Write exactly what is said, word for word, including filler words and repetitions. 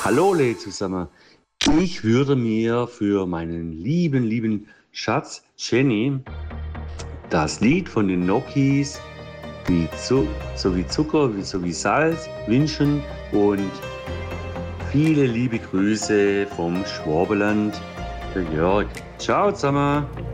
Hallo, alle zusammen. Ich würde mir für meinen lieben, lieben Schatz Jenny das Lied von den Nokis wie Zu so wie Zucker, wie, so wie Salz wünschen und viele liebe Grüße vom Schwabenland, der Jörg. Ciao zusammen.